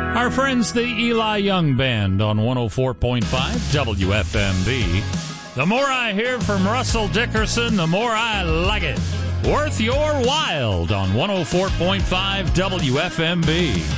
Our friends, the Eli Young Band on 104.5 WFMB. The more I hear from Russell Dickerson, the more I like it. Worth Your Wild on 104.5 WFMB.